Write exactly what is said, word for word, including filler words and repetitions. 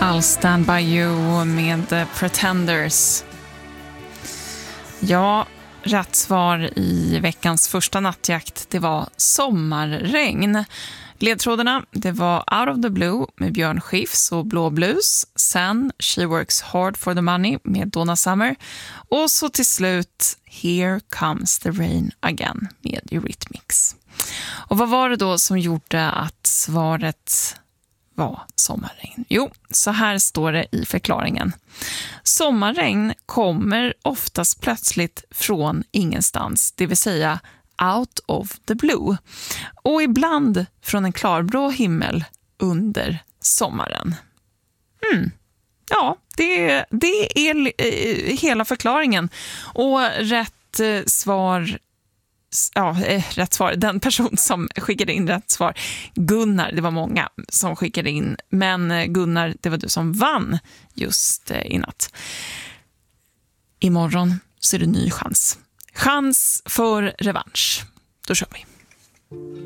I'll stand by you med The Pretenders. Ja, rätt svar i veckans första nattjakt, det var sommarregn. Ledtrådarna, det var Out of the Blue med Björn Skifs och Blå Blues. Sen She Works Hard for the Money med Donna Summer. Och så till slut Here Comes the Rain Again med Eurythmics. Och vad var det då som gjorde att svaret var sommarregn? Jo, så här står det i förklaringen. Sommarregn kommer oftast plötsligt från ingenstans, det vill säga out of the blue. Och ibland från en klarblå himmel under sommaren. Mm. Ja, det, det är eh, hela förklaringen. Och rätt eh, svar... Ja, eh, rätt svar. Den person som skickade in rätt svar, Gunnar, det var många som skickade in, men Gunnar, det var du som vann just eh, i natt. Imorgon så är det ny chans. Chans för revansch. Då kör vi.